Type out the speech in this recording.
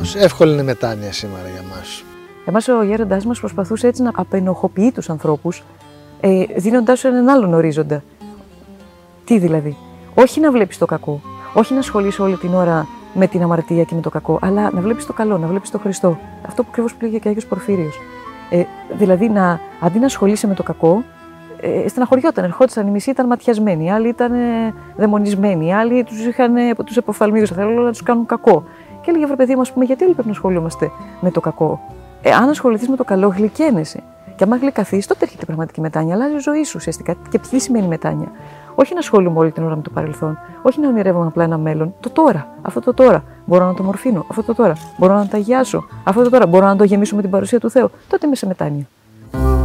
Ακριβώς. Εύκολη είναι η μετάνοια σήμερα για μας. Εμάς ο γέροντάς μας προσπαθούσε έτσι να απενοχοποιεί τους ανθρώπους, δίνοντάς σου έναν άλλον ορίζοντα. Τι δηλαδή? Όχι να βλέπεις το κακό, όχι να ασχολείσαι όλη την ώρα με την αμαρτία και με το κακό, αλλά να βλέπεις το καλό, να βλέπεις το Χριστό. Αυτό που ακριβώς πήγε και ο Άγιος Πορφύριος. Δηλαδή, αντί να ασχολείσαι με το κακό, στεναχωριόταν, ερχόντουσαν οι μισοί, ήταν ματιασμένοι, οι άλλοι ήταν δαιμονισμένοι, οι άλλοι τους εποφθαλμίδους, θέλουν να τους κάνουν κακό. Και έλεγε, βρε παιδί μου, γιατί όλοι πρέπει να ασχολούμαστε με το κακό? Αν ασχοληθείς με το καλό, γλυκαίνεσαι. Και άμα γλυκαθείς, τότε έρχεται η πραγματική μετάνοια. Αλλάζει η ζωή σου ουσιαστικά. Και τι σημαίνει μετάνοια? Όχι να ασχολούμαι όλη την ώρα με το παρελθόν, όχι να ονειρεύομαι απλά ένα μέλλον. Το τώρα, αυτό το τώρα. Μπορώ να το μορφύνω, αυτό το τώρα. Μπορώ να το αγιάσω, αυτό το τώρα. Μπορώ να το γεμίσω με την παρουσία του Θεού. Τότε είμαι σε μετάνοια.